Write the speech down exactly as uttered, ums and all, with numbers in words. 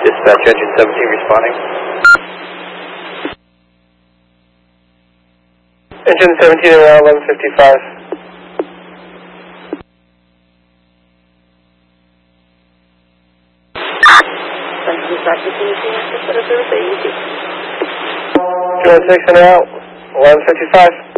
Dispatch engine seventeen responding. Engine seventeen around eleven fifty-five. two one six and out, eleven fifty-five.